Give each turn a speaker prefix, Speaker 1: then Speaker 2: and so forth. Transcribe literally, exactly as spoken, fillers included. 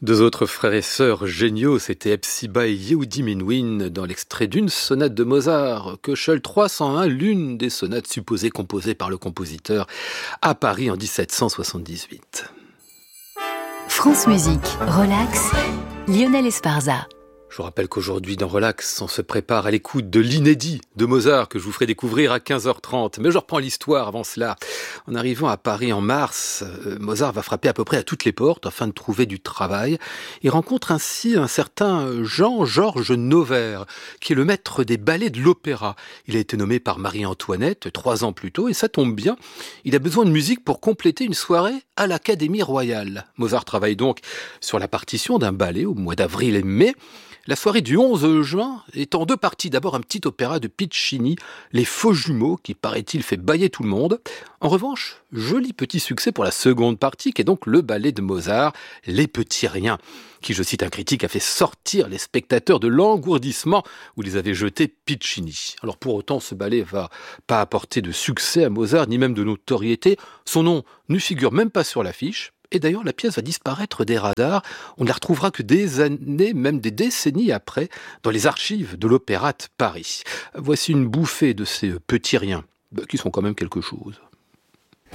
Speaker 1: Deux autres frères et sœurs géniaux, c'était Hepzibah et Yehudi Menuhin dans l'extrait d'une sonate de Mozart, Köchel trois cent un, l'une des sonates supposées composées par le compositeur à Paris en dix-sept cent soixante-dix-huit.
Speaker 2: France Musique, relax, Lionel Esparza.
Speaker 1: Je vous rappelle qu'aujourd'hui, dans Relax, on se prépare à l'écoute de l'inédit de Mozart que je vous ferai découvrir à quinze heures trente. Mais je reprends l'histoire avant cela. En arrivant à Paris en mars, Mozart va frapper à peu près à toutes les portes afin de trouver du travail. Il rencontre ainsi un certain Jean-Georges Noverre, qui est le maître des ballets de l'opéra. Il a été nommé par Marie-Antoinette trois ans plus tôt et ça tombe bien. Il a besoin de musique pour compléter une soirée à l'Académie royale. Mozart travaille donc sur la partition d'un ballet au mois d'avril et mai. La soirée du onze juin est en deux parties. D'abord un petit opéra de Piccini, Les Faux Jumeaux, qui paraît-il fait bâiller tout le monde. En revanche, joli petit succès pour la seconde partie, qui est donc le ballet de Mozart, Les Petits Riens, qui, je cite un critique, a fait sortir les spectateurs de l'engourdissement où les avait jetés Piccini. Alors pour autant, ce ballet va pas apporter de succès à Mozart, ni même de notoriété. Son nom ne figure même pas sur l'affiche. Et d'ailleurs, la pièce va disparaître des radars. On ne la retrouvera que des années, même des décennies après, dans les archives de l'Opéra de Paris. Voici une bouffée de ces petits riens, qui sont quand même quelque chose.